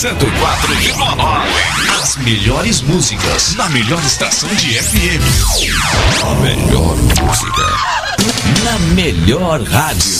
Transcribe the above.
104,9. As melhores músicas na melhor estação de FM. A melhor música na melhor rádio.